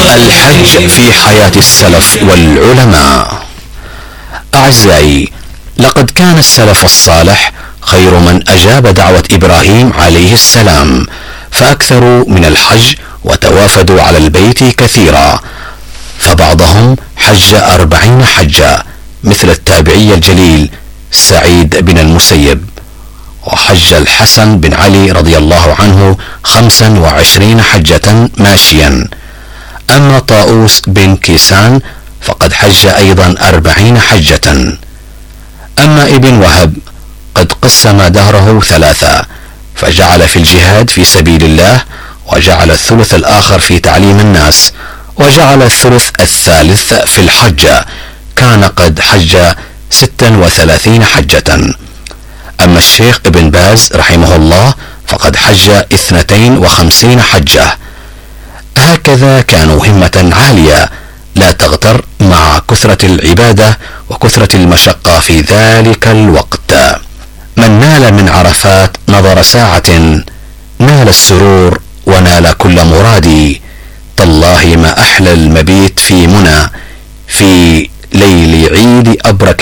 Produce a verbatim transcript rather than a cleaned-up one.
الحج في حياة السلف والعلماء. أعزائي، لقد كان السلف الصالح خير من أجاب دعوة إبراهيم عليه السلام، فأكثروا من الحج وتوافدوا على البيت كثيرا، فبعضهم حج أربعين حجة مثل التابعي الجليل سعيد بن المسيب، وحج الحسن بن علي رضي الله عنه خمسا وعشرين حجة ماشيا. أما طاؤوس بن كيسان فقد حج أيضا أربعين حجة. أما ابن وهب قد قسم دهره ثلاثة، فجعل في الجهاد في سبيل الله، وجعل الثلث الآخر في تعليم الناس، وجعل الثلث الثالث في الحج. كان قد حج ستا وثلاثين حجة. أما الشيخ ابن باز رحمه الله فقد حج اثنتين وخمسين حجة. هكذا كانوا همة عالية لا تغتر مع كثرة العبادة وكثرة المشقة في ذلك الوقت. من نال من عرفات نظر ساعة نال السرور ونال كل مرادي. تالله ما أحلى المبيت في منى في ليل عيد أبرك